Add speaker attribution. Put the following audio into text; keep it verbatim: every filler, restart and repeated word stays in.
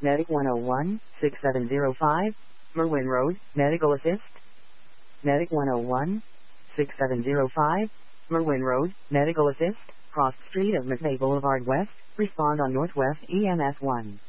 Speaker 1: Medic one oh one, six seven oh five, Merwin Road, Medical Assist. Medic one oh one, six seven oh five, Merwin Road, Medical Assist, cross street of McVeigh Boulevard West, respond on Northwest E M S one.